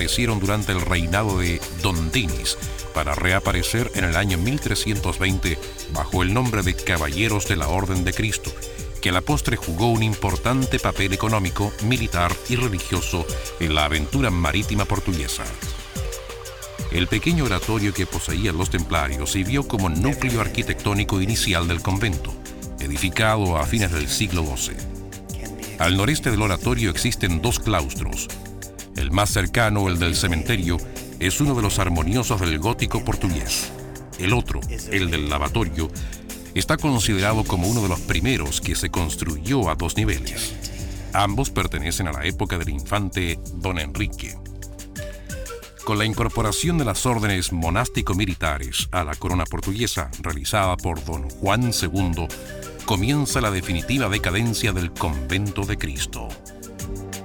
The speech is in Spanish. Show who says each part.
Speaker 1: desaparecieron durante el reinado de Don Denis para reaparecer en el año 1320 bajo el nombre de Caballeros de la Orden de Cristo, que a la postre jugó un importante papel económico, militar y religioso en la aventura marítima portuguesa. El pequeño oratorio que poseían los templarios sirvió como núcleo arquitectónico inicial del convento, edificado a fines del siglo XII. Al noreste del oratorio existen dos claustros. El más cercano, el del cementerio, es uno de los armoniosos del gótico portugués. El otro, el del lavatorio, está considerado como uno de los primeros que se construyó a dos niveles. Ambos pertenecen a la época del infante Don Enrique. Con la incorporación de las órdenes monástico-militares a la corona portuguesa realizada por Don Juan II, comienza la definitiva decadencia del convento de Cristo.